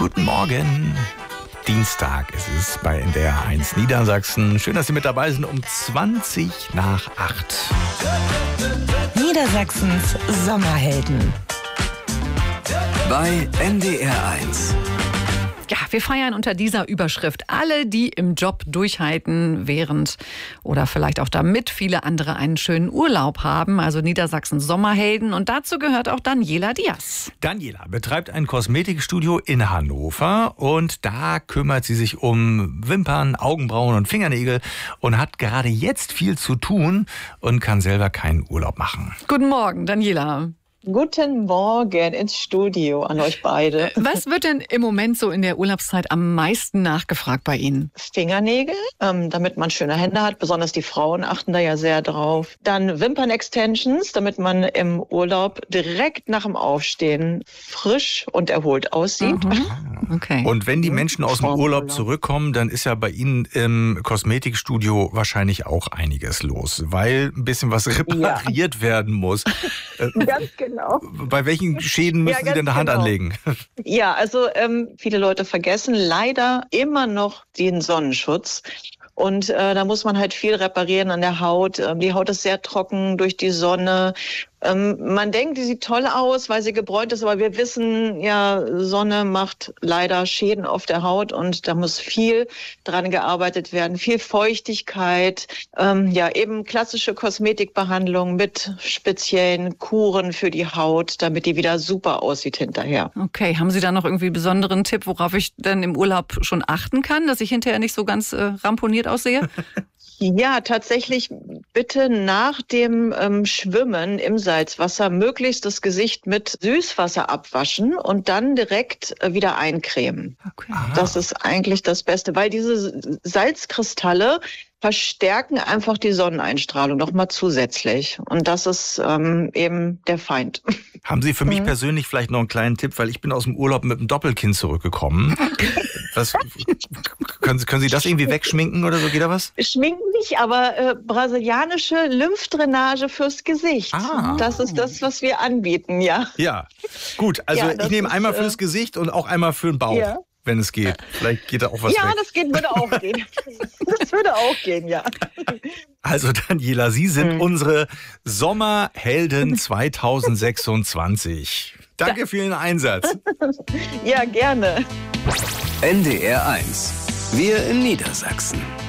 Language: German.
Guten Morgen. Dienstag ist es bei NDR 1 Niedersachsen. Schön, dass Sie mit dabei sind um 20 nach 8. Niedersachsens Sommerhelden. Bei NDR 1. Ja, wir feiern unter dieser Überschrift alle, die im Job durchhalten, während oder vielleicht auch damit viele andere einen schönen Urlaub haben. Also Niedersachsens Sommerhelden. Und dazu gehört auch Daniela Diaz. Daniela betreibt ein Kosmetikstudio in Hannover und da kümmert sie sich um Wimpern, Augenbrauen und Fingernägel und hat gerade jetzt viel zu tun und kann selber keinen Urlaub machen. Guten Morgen, Daniela. Guten Morgen ins Studio an euch beide. Was wird denn im Moment so in der Urlaubszeit am meisten nachgefragt bei Ihnen? Fingernägel, damit man schöne Hände hat. Besonders die Frauen achten da ja sehr drauf. Dann Wimpern-Extensions, damit man im Urlaub direkt nach dem Aufstehen frisch und erholt aussieht. Okay. Und wenn die Menschen aus dem Urlaub zurückkommen, dann ist ja bei Ihnen im Kosmetikstudio wahrscheinlich auch einiges los, weil ein bisschen was repariert werden muss. Ganz genau. Bei welchen Schäden müssen Sie denn eine Hand anlegen? Ja, also viele Leute vergessen leider immer noch den Sonnenschutz. Und da muss man halt viel reparieren an der Haut. Die Haut ist sehr trocken durch die Sonne. Man denkt, die sieht toll aus, weil sie gebräunt ist, aber wir wissen, ja, Sonne macht leider Schäden auf der Haut und da muss viel dran gearbeitet werden, viel Feuchtigkeit, eben klassische Kosmetikbehandlung mit speziellen Kuren für die Haut, damit die wieder super aussieht hinterher. Okay, haben Sie da noch irgendwie einen besonderen Tipp, worauf ich dann im Urlaub schon achten kann, dass ich hinterher nicht so ganz ramponiert aussehe? Ja, tatsächlich bitte nach dem Schwimmen im Salzwasser möglichst das Gesicht mit Süßwasser abwaschen und dann direkt wieder eincremen. Okay. Das ist eigentlich das Beste, weil diese Salzkristalle verstärken einfach die Sonneneinstrahlung nochmal zusätzlich. Und das ist eben der Feind. Haben Sie für mich persönlich vielleicht noch einen kleinen Tipp, weil ich bin aus dem Urlaub mit einem Doppelkinn zurückgekommen. Können Sie das irgendwie wegschminken oder so? Geht da was? Schminken nicht, aber brasilianische Lymphdrainage fürs Gesicht. Das ist das, was wir anbieten, ja. Ja, gut. Also ich nehme einmal fürs Gesicht und auch einmal für den Bauch. Ja. Wenn es geht. Vielleicht geht da auch was weg. Ja, würde auch gehen. Das würde auch gehen, ja. Also Daniela, Sie sind unsere Sommerhelden 2026. Danke für Ihren Einsatz. Ja, gerne. NDR 1. Wir in Niedersachsen.